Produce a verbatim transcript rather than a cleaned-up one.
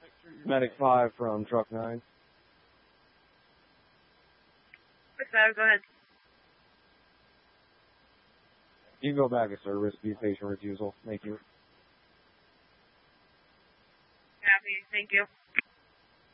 Medic five from Truck nine. Go ahead. You can go back to service, be patient refusal. Thank you. Happy, thank you.